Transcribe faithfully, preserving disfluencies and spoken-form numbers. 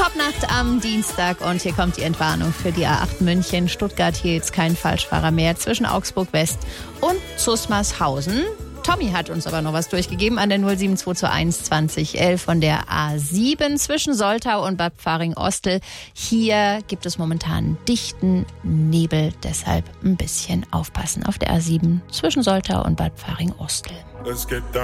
Topnacht am Dienstag und hier kommt die Entwarnung für die A acht München. Stuttgart, hier jetzt kein Falschfahrer mehr zwischen Augsburg West und Zusmarshausen. Tommy hat uns aber noch was durchgegeben an der null sieben zwei zwei eins zwanzig elf von der A sieben zwischen Soltau und Bad Pfarring-Ostel. Hier gibt es momentan dichten Nebel, deshalb ein bisschen aufpassen auf der A sieben zwischen Soltau und Bad Pfarring-Ostel. Let's get down.